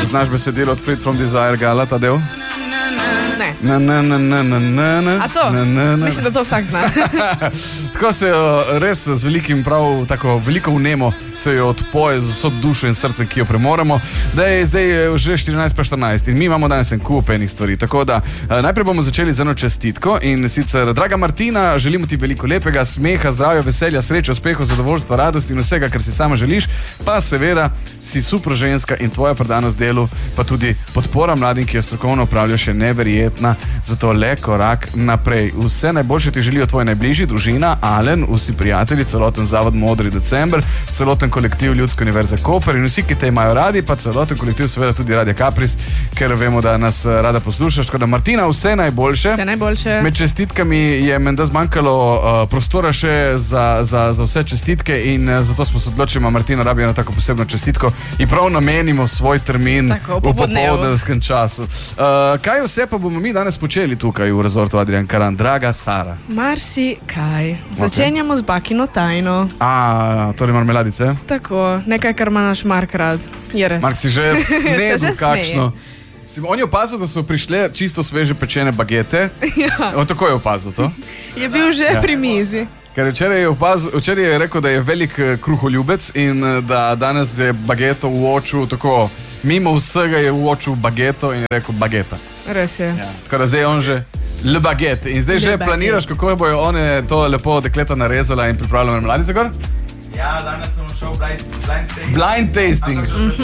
Znaš besedilo od Freed from Desire Gala, ta del? Ne. A to? Mislim, da to vsak zna. Tako se jo res z velikim, prav tako veliko vnemo se jo odpoje z vso dušo in srcem, ki jo premoremo. Zdaj je že 14:14 in mi imamo danes en kup enih stvari. Tako da najprej bomo začeli z eno čestitko in sicer, draga Martina, želimo ti veliko lepega, smeha, zdravja, veselja, sreče, uspeha, zadovoljstva, radosti in vsega, kar si sama želiš. Pa seveda si super ženska in tvoja predanost delu, pa tudi podpora mladim, ki jo strokovno upravljajo, še neverjetna. Zato le korak naprej. Vse najboljše ti želijo tvoji najbližji, družina, Alen, vsi prijatelji, celoten zavod Modri december, celoten kolektiv Ljudske univerze Koper in vsi, ki te imajo radi, pa celoten kolektiv seveda tudi Radia Kapris, ker vemo, da nas rada poslušaš. Tako da, Martina, vse najboljše. Vse najboljše. Med čestitkami je menda zmanjkalo prostora še za vse čestitke in zato smo se odločili, da Martina rabi eno tako posebno čestitko in prav namenimo svoj termin v popoldnevskem času. Kaj vse pa bomo mi danes počeli tukaj v rezortu Adrian Karan, draga Sara? Marsikaj. Začenjamo z bakino tajno. Torej marmeladice? Tako, nekaj, kar ima naš Mark rad. Je res. Mark si že snedel kakšno. On je opazil, da so prišle čisto sveže pečene bagete. Ja. On tako je opazil to? Je bil že pri mizi. Ker včeraj je rekel, da je velik kruholjubec in da danes je bageto v oču tako, mimo vsega je v oču bageto in je rekel bageta. Res je. Ja. Tako da zdaj je on že le baget. In zdaj že planiraš, kako bojo one to lepo dekleta narezala in pripravljala mladice gor? Ja, danes sem šel blind tasting.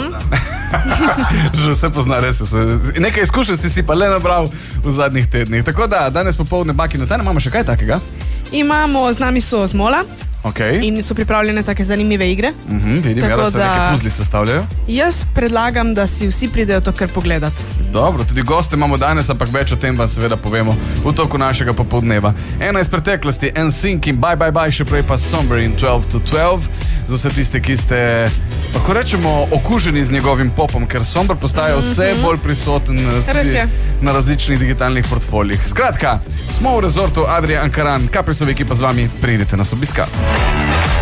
Že vse pozna, res je. Nekaj izkušenj si pa le nabral v zadnjih tednih. Tako da, danes popoldne bakino tajno. Imamo še kaj takega? Imamo, z nami so Zmola. Okay. In so pripravljene take zanimive igre. Vidim, da se neke puzli sestavljajo. Jaz predlagam, da si vsi pridejo to kar pogledat. Dobro, tudi goste imamo danes, ampak več o tem vam seveda povemo v toku našega popoldneva. Ena iz preteklosti, NSYNC in Bye Bye Bye, še prej pa Somber in 12 to 12. Za vse tiste, ki ste, lahko rečemo, okuženi z njegovim popom, ker Somber postaja vse bolj prisoten tudi na različnih digitalnih portfoljih. Skratka, smo v rezortu Adrian Karan, Kaprisov ekipa z vami, pridite nas obiskat.